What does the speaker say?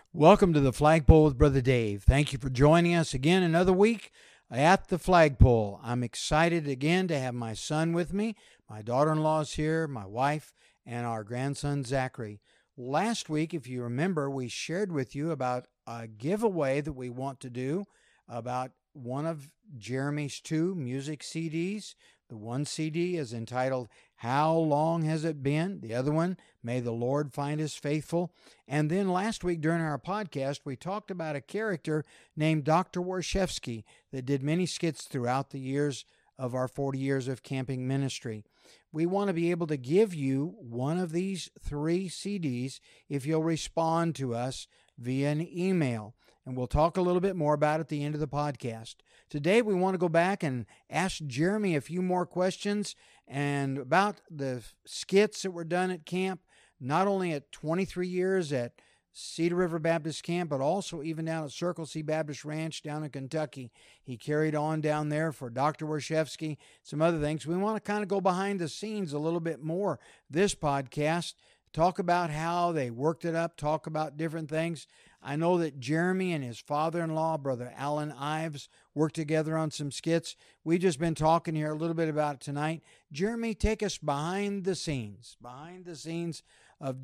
Welcome to the Flagpole with Brother Dave. Thank you for joining us again another week at the Flagpole. I'm excited again to have my son with me. My daughter-in-law's here, my wife, and our grandson Zachary. Last week, if you remember, we shared with you about a giveaway that we want to do about one of Jeremy's two music CDs. The one CD is entitled How Long Has It Been? The other one, May the Lord Find Us Faithful. And then last week during our podcast, we talked about a character named Dr. Warshevsky that did many skits throughout the years of our 40 years of camping ministry. We want to be able to give you one of these three CDs if you'll respond to us via an email. And we'll talk a little bit more about it at the end of the podcast. Today, we want to go back and ask Jeremy a few more questions and about the skits that were done at camp, not only at 23 years at Cedar River Baptist Camp, but also even down at Circle C Baptist Ranch down in Kentucky. He carried on down there for Dr. Warshevsky, some other things. We want to kind of go behind the scenes a little bit more this podcast, talk about how they worked it up, talk about different things. I know that Jeremy and his father-in-law, Brother Alan Ives, worked together on some skits. We've just been talking here a little bit about it tonight. Jeremy, take us behind the scenes